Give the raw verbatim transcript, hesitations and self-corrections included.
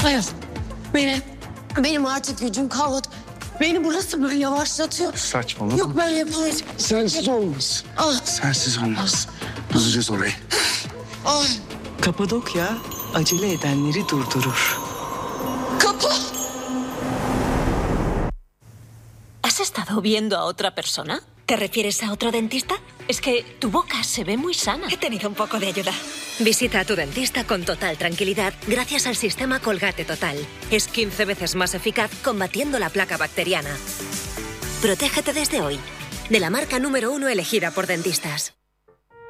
Hayır. Beni, benim artık gücüm kalmadı. Beni burası böyle yavaşlatıyor. Saçmalama. Yok ben yaparım. Sensiz olmaz. Ah. Sensiz olmaz. Bulacağız orayı. Ah. Kapadokya acele edenleri durdurur. Kapı. ¿Has estado viendo a otra persona? ¿Te refieres a otro dentista? Es que tu boca se ve muy sana. He tenido un poco de ayuda. Visita a tu dentista con total tranquilidad gracias al sistema Colgate Total. Es quince veces más eficaz combatiendo la placa bacteriana. Protégete desde hoy. De la marca número uno elegida por dentistas.